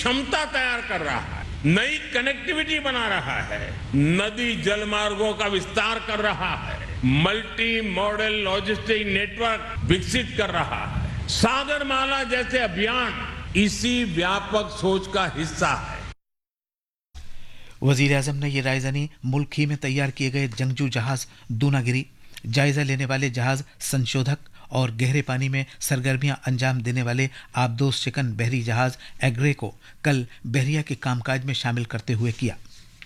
क्षमता तैयार कर रहा है, नई कनेक्टिविटी बना रहा है, नदी जल मार्गों का विस्तार कर रहा है, मल्टी मॉडल लॉजिस्टिक नेटवर्क विकसित कर रहा है। सागरमाला जैसे अभियान इसी व्यापक सोच का हिस्सा है। वजीर आजम ने ये रायजानी मुल्क ही में तैयार किए गए जंगजू जहाज दूनागिरी, जायजा लेने वाले जहाज संशोधक और गहरे पानी में सरगर्मियां अंजाम देने वाले आबदोज शिकन बहरी जहाज एग्रे को कल बहरिया के कामकाज में शामिल करते हुए किया।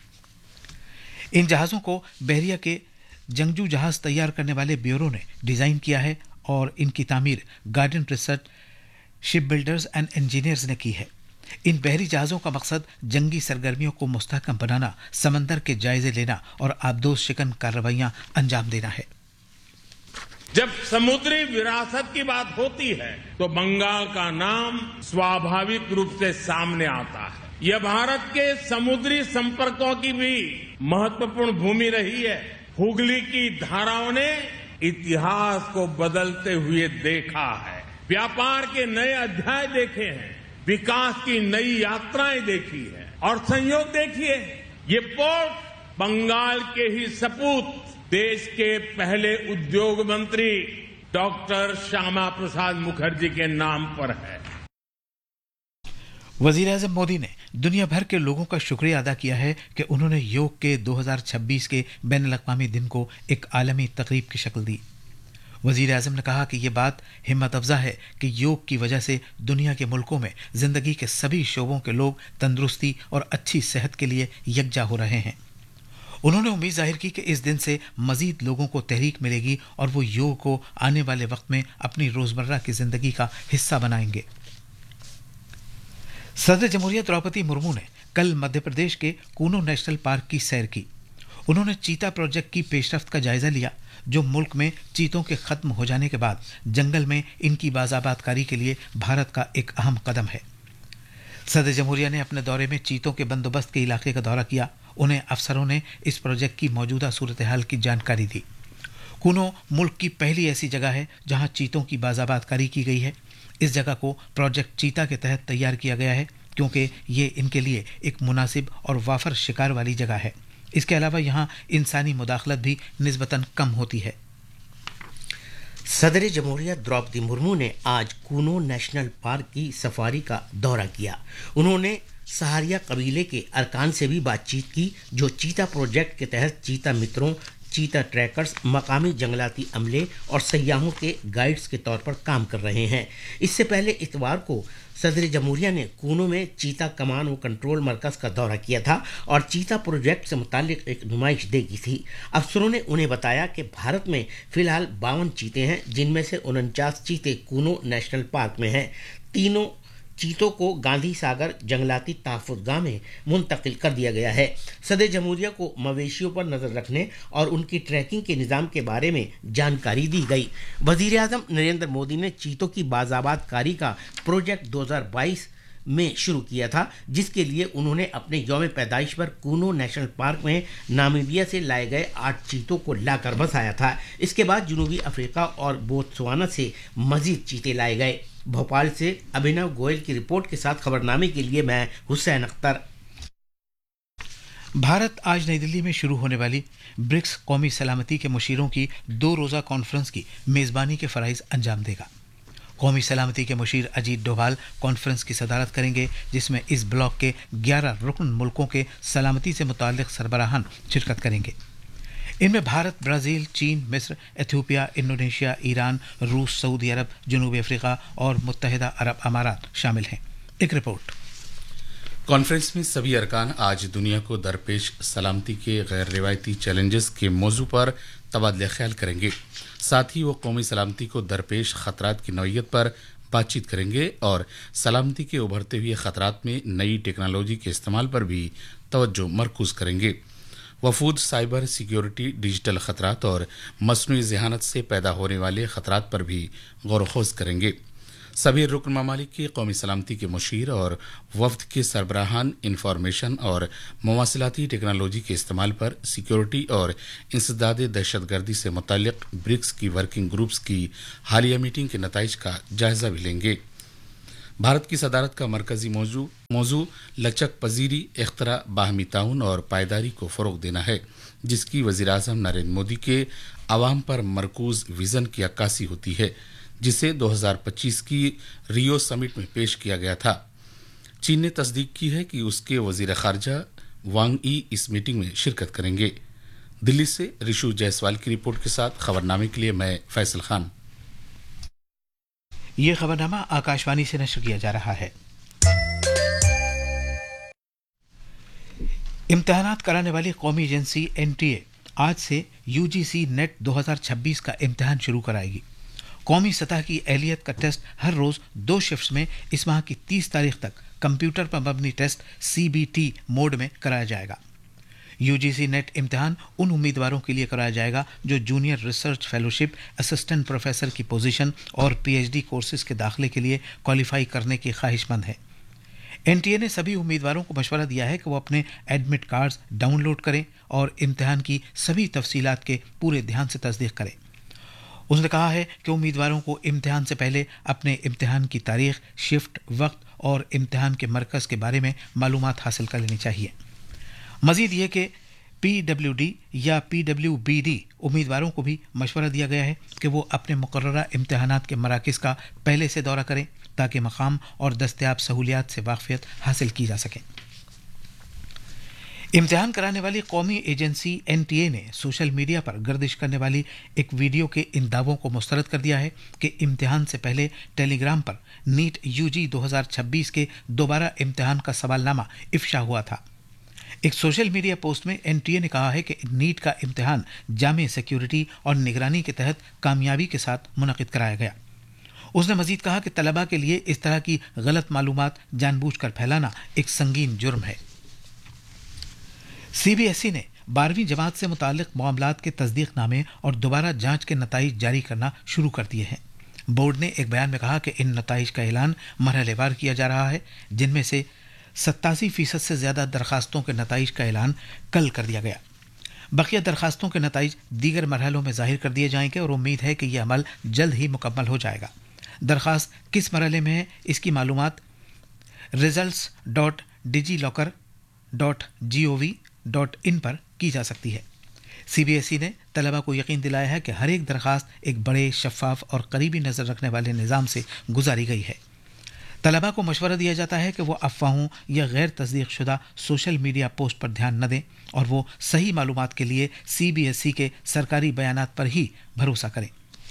इन जहाज़ों को बहरिया के जंगजू जहाज तैयार करने वाले ब्यूरो ने डिज़ाइन किया है और इनकी तामीर garden research ship builders and engineers ने की है। इन बहरी जहाज़ों का मकसद जंगी सरगर्मियों को मुस्तहकम बनाना, समंदर के जायजे लेना और आबदोज शिकन कार्रवाइयां अंजाम देना है। जब समुद्री विरासत की बात होती है तो बंगाल का नाम स्वाभाविक रूप से सामने आता है। यह भारत के समुद्री संपर्कों की भी महत्वपूर्ण भूमि रही है। हुगली की धाराओं ने इतिहास को बदलते हुए देखा है, व्यापार के नए अध्याय देखे हैं, विकास की नई यात्राएं देखी है और संयोग देखिए, ये पोर्ट बंगाल के ही सपूत देश के पहले उद्योग मंत्री डॉक्टर श्यामा प्रसाद मुखर्जी के नाम पर है। वजीर आजम मोदी ने दुनिया भर के लोगों का शुक्रिया अदा किया है कि उन्होंने योग के 2026 के बैनुल-अक़वामी दिन को एक आलमी तक़रीब की शक्ल दी। वजीर आजम ने कहा कि यह बात हिम्मत अफजा है कि योग की वजह से दुनिया के मुल्कों में जिंदगी के सभी शोबों के लोग तंदुरुस्ती और अच्छी सेहत के लिए यकजा हो रहे हैं। उन्होंने उम्मीद जाहिर की कि इस दिन से मजीद लोगों को तहरीक मिलेगी और वो योग को आने वाले वक्त में अपनी रोजमर्रा की जिंदगी का हिस्सा बनाएंगे। सदर जमहूरिया द्रौपदी मुर्मू ने कल मध्य प्रदेश के कूनो नेशनल पार्क की सैर की। उन्होंने चीता प्रोजेक्ट की पेशरफ्त का जायजा लिया, जो मुल्क में चीतों के खत्म हो जाने के बाद जंगल में इनकी बाज़ाबातकारी के लिए भारत का एक अहम कदम है। सदर जमहूरिया ने अपने दौरे में चीतों के बंदोबस्त के इलाके का दौरा किया। उन्हें अफसरों ने इस प्रोजेक्ट की मौजूदा सूरत हाल की जानकारी दी। कूनो मुल्क की पहली ऐसी जगह है जहां चीतों की बाज़ाबातकारी की गई है। इस जगह को प्रोजेक्ट चीता के तहत तैयार किया गया है क्योंकि ये इनके लिए एक मुनासिब और वाफर शिकार वाली जगह है। इसके अलावा यहाँ इंसानी मुदाखलत भी निस्बतन कम होती है। सदर जमहूरिया द्रौपदी मुर्मू ने आज कूनो नेशनल पार्क की सफारी का दौरा किया। उन्होंने सहारिया कबीले के अरकान से भी बातचीत की, जो चीता प्रोजेक्ट के तहत चीता मित्रों, चीता ट्रैकर्स, मकामी जंगलाती अमले और सयाहों के गाइड्स के तौर पर काम कर रहे हैं। इससे पहले इतवार को सदर जमहूरिया ने कूनो में चीता कमान व कंट्रोल मरकज का दौरा किया था और चीता प्रोजेक्ट से मुतालिक एक नुमाइश देखी थी। अफसरों ने उन्हें बताया कि भारत में फिलहाल 52 चीते हैं, जिनमें से 49 चीते कूनो नेशनल पार्क में हैं। तीनों चीतों को गांधी सागर जंगलाती तहफ़्फ़ुज़गाह में मुंतकिल कर दिया गया है। सदर जमहूरिया को मवेशियों पर नज़र रखने और उनकी ट्रैकिंग के निज़ाम के बारे में जानकारी दी गई। वज़ीर आज़म नरेंद्र मोदी ने चीतों की बाज़ाबातकारी का प्रोजेक्ट 2022 में शुरू किया था, जिसके लिए उन्होंने अपने यौम पैदाइश पर कूनो नेशनल पार्क में नामीबिया से लाए गए 8 चीतों को लाकर बसाया था। इसके बाद जनूबी अफ्रीका और बोत्सवाना से मजीद चीते लाए गए। भोपाल से अभिनव गोयल की रिपोर्ट के साथ खबरनामे के लिए मैं हुसैन अख्तर। भारत आज नई दिल्ली में शुरू होने वाली ब्रिक्स कौमी सलामती के मुशीरों की 2 रोज़ा कॉन्फ्रेंस की मेज़बानी के फ़राइज़ अंजाम देगा। कौमी सलामती के मुशीर अजीत डोभाल कॉन्फ्रेंस की सदारत करेंगे, जिसमें इस ब्लॉक के 11 रुकन मुल्कों के सलामती से मुताल्लिक़ सरबराहान शिरकत करेंगे। इनमें भारत, ब्राज़ील, चीन, मिस्र, इथियोपिया, इंडोनेशिया, ईरान, रूस, सऊदी अरब, जनूबी अफ्रीका और मुत्तहिदा अरब अमारात शामिल हैं। एक रिपोर्ट। कॉन्फ्रेंस में सभी अरकान आज दुनिया को दरपेश सलामती के गैर रिवायती चैलेंजेस के मौजू पर तबादला ख्याल करेंगे। साथ ही वो कौमी सलामती को दरपेश खतरात की नौइयत पर बातचीत करेंगे और सलामती के उभरते हुए खतरात में नई टेक्नोलॉजी के इस्तेमाल पर भी तवज्जो मरकूज करेंगे। वफूद साइबर सिक्योरिटी, डिजिटल खतरात और मसनूई ज़हानत से पैदा होने वाले खतरात पर भी गौर खोज करेंगे। सभी रुकन ममालिक की कौमी सलामती के मुशीर और वफ्द के सरबराहान इंफॉर्मेशन और मवासिलाती टेक्नोलॉजी के इस्तेमाल पर सिक्योरिटी और इंसदाद दहशतगर्दी से मुताल्लिक ब्रिक्स की वर्किंग ग्रुप्स की हालिया मीटिंग के नताइज का जायजा भी लेंगे। भारत की सदारत का मरकजी मौजू लचक पजीरी, इख्तरा, बाहमी ताउन और पायदारी को फ़रोग देना है, जिसकी वज़ीर आज़म नरेंद्र मोदी के आवाम पर मरकूज विज़न की अक्कासी होती है, जिसे 2025 की रियो समिट में पेश किया गया था। चीन ने तस्दीक की है कि उसके वज़ीर ख़ारजा वांग ई इस मीटिंग में शिरकत करेंगे। दिल्ली से रिशु जायसवाल की रिपोर्ट के साथ खबरनामे के लिए मैं फैसल खान। ये खबरनामा आकाशवाणी से नशर किया जा रहा है। इम्तिहानात कराने वाली कौमी एजेंसी एनटीए आज से यूजीसी नेट 2026 का इम्तिहान शुरू कराएगी। कौमी सतह की एहलियत का टेस्ट हर रोज 2 शिफ्ट्स में इस माह की 30 तारीख तक कंप्यूटर पर मबनी टेस्ट सीबीटी मोड में कराया जाएगा। यूजीसी नेट इम्तिहान उन उम्मीदवारों के लिए कराया जाएगा जो junior research fellowship, assistant professor की पोजीशन और पीएचडी कोर्सेज के दाखिले के लिए क्वालिफाई करने की ख्वाहिशमंद है। एनटीए ने सभी उम्मीदवारों को मशवरा दिया है कि वो अपने एडमिट कार्ड्स डाउनलोड करें और इम्तिहान की सभी तफसीलात के पूरे ध्यान से तस्दीक करें। उसने कहा है कि उम्मीदवारों को इम्तिहान से पहले अपने इम्तिहान की तारीख, शिफ्ट, वक्त और इम्तिहान के मरकज के बारे में मालूमात हासिल कर लेनी चाहिए। मजीद ये कि पीडब्ल्यूडी या पीडब्ल्यूबीडी उम्मीदवारों को भी मशवरा दिया गया है कि वो अपने मुकर्ररा इम्तिहानात के मराकज़ का पहले से दौरा करें ताकि मकाम और दस्तयाब सहूलियात से वाक़फियत हासिल की जा सके। इम्तिहान कराने वाली कौमी एजेंसी एनटीए ने सोशल मीडिया पर गर्दिश करने वाली एक वीडियो के इन दावों को मुस्तरद कर दिया है कि इम्तिहान से पहले टेलीग्राम पर नीट यूजी 2026 के दोबारा इम्तिहान का सवालनामा इफ्शा हुआ था। एक सोशल मीडिया पोस्ट में एनटीए ने कहा है कि नीट का इम्तिहान जामे सिक्योरिटी और निगरानी के तहत कामयाबी के साथ मुनक़िद कराया गया। उसने मजीद कहा कि तलबा के लिए इस तरह की गलत मालूमात जानबूझकर फैलाना एक संगीन जुर्म है। सीबीएसई ने 12वीं जमात से मुताल्लिक मामलात के तस्दीकनामे और दोबारा जांच के नताइज जारी करना शुरू कर दिए हैं। बोर्ड ने एक बयान में कहा कि इन नताइज का ऐलान मरहलेवार किया जा रहा है, जिनमें से 87% से ज़्यादा दरखास्तों के नताइज का ऐलान कल कर दिया गया। बकिया दरखास्तों के नताइज दीगर मरहलों में जाहिर कर दिए जाएंगे और उम्मीद है कि यह अमल जल्द ही मुकम्मल हो जाएगा। दरखास्त किस मरहले में है, इसकी मालूमात results.digillocker.gov.in पर की जा सकती है। सीबीएसई ने तलबा को यकीन दिलाया है कि हर एक दरखास्त एक बड़े, शफाफ और करीबी नज़र रखने वाले निज़ाम से गुजारी गई है। तलबा को मशवरा दिया जाता है कि वो अफवाहों या गैर तस्दीक शुदा सोशल मीडिया पोस्ट पर ध्यान न दें और वो सही मालूमात के लिए सीबीएसई के सरकारी बयानात पर ही भरोसा करें।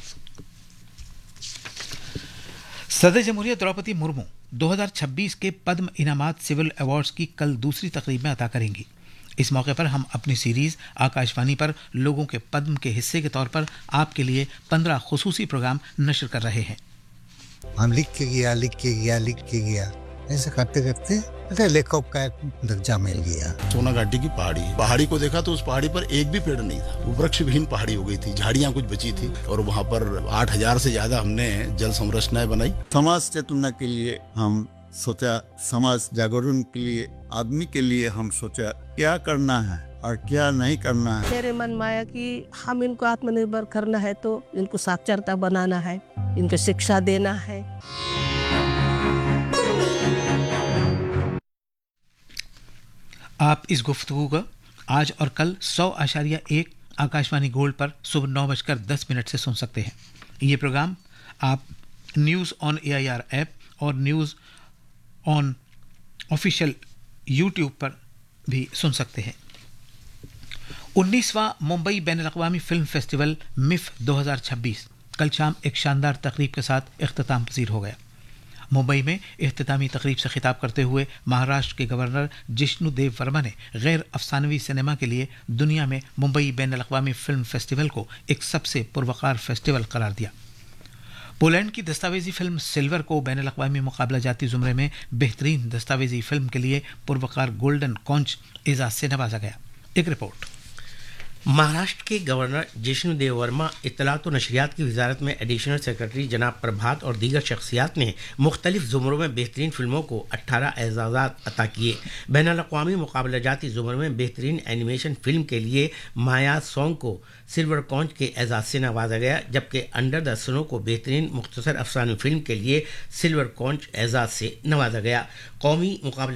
सदर जमहूरियत द्रौपदी मुर्मू 2026 के पद्म इनामात सिविल अवार्ड्स की कल दूसरी तकरीब में अता करेंगी। इस मौके पर हम अपनी सीरीज आकाशवाणी पर लोगों के पद्म के हिस्से के तौर पर आपके लिए 15 खुसूसी प्रोग्राम नशर कर रहे हैं। हम लिख के गया ऐसे करते करते लेखक का दर्जा मिल गया। सोना घाटी की पहाड़ी को देखा तो उस पहाड़ी पर एक भी पेड़ नहीं था, वृक्ष विहीन पहाड़ी हो गई थी, झाड़ियां कुछ बची थी और वहाँ पर 8000 से ज्यादा हमने जल संरचनाएं बनाई। समाज चेतना के लिए हम सोचा, समाज जागरण के लिए, आदमी के लिए हम सोचा क्या करना है और क्या नहीं करना है। मेरे मन में आया कि हम इनको आत्मनिर्भर करना है तो इनको साक्षरता बनाना है, इनको शिक्षा देना है। आप इस गुफ्तगू को आज और कल 100.1 आकाशवाणी गोल्ड पर सुबह 9:10 से सुन सकते हैं। ये प्रोग्राम आप न्यूज़ ऑन AIR ऐप और न्यूज़ ऑन ऑफिशियल यूट्यूब पर भी सुन सकते हैं। 19वां मुंबई बैनुल-अक़वामी फिल्म फेस्टिवल मिफ 2026 कल शाम एक शानदार तकरीब के साथ इख्तिताम पजीर हो गया। मुंबई में इख्तितामी तकरीब से खिताब करते हुए महाराष्ट्र के गवर्नर जिष्णु देव वर्मा ने गैर अफसानवी सिनेमा के लिए दुनिया में मुंबई बैनुल-अक़वामी फिल्म फेस्टिवल को एक सबसे पुरवकार फेस्टिवल करार दिया। पोलैंड की दस्तावेजी फिल्म सिल्वर को बैनुल-अक़वामी मुकाबला जाती ज़ुमरे में बेहतरीन दस्तावेजी फिल्म के लिए पुरवकार गोल्डन कॉन्च एजाज से नवाजा गया। एक रिपोर्ट। महाराष्ट्र के गवर्नर जिष्णुदेव वर्मा, इत्तलात व नशरियात की वजारत में एडिशनल सेक्रेटरी जनाब प्रभात और दीगर शख्सियात ने मुख्तलिफ ज़ुमरों में बेहतरीन फिल्मों को 18 एजाज़ात अता किए। बैनुल-अक़वामी मुक़ाबला-जाती ज़ुमर में बेहतरीन एनिमेशन फिल्म के लिए माया सॉन्ग को सिल्वर कॉन्च के एजाज़ से नवाजा गया, जबकि अंडर द स्नो को बेहतरीन मुख्तसर अफसानी फिल्म के लिए सिल्वर कॉन्च एजाज़ से नवाजा गया। कौमी मुक़ाबला